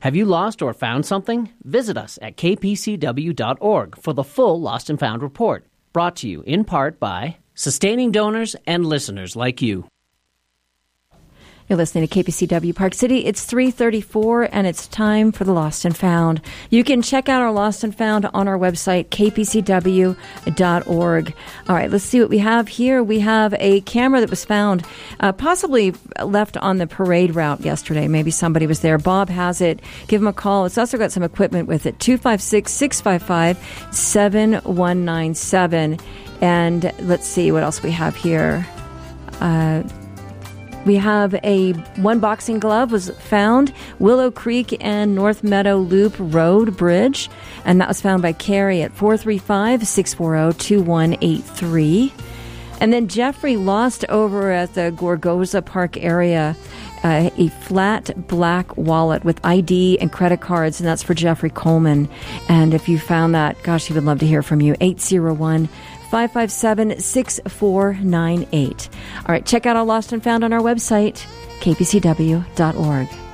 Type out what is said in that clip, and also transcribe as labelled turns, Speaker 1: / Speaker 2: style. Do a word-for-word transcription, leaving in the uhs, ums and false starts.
Speaker 1: Have you lost or found something? Visit us at k p c w dot org for the full Lost and Found report, brought to you in part by sustaining donors and listeners like you.
Speaker 2: You're listening to K P C W Park City. It's three thirty-four, and it's time for the Lost and Found. You can check out our Lost and Found on our website, k p c w dot org. All right, let's see what we have here. We have a camera that was found, uh, possibly left on the parade route yesterday. Maybe somebody was there. Bob has it. Give him a call. It's also got some equipment with it. two five six, six five five, seven one nine seven. And let's see what else we have here. Uh... We have a one boxing glove was found, Willow Creek and North Meadow Loop Road Bridge, and that was found by Carrie at four three five, six four zero, two one eight three. And then Jeffrey lost over at the Gorgoza Park area uh, a flat black wallet with I D and credit cards, and that's for Jeffrey Coleman. And if you found that, gosh, he would love to hear from you. eight zero one, five five seven, six four nine eight. All right, check out all Lost and Found on our website, k p c w dot org.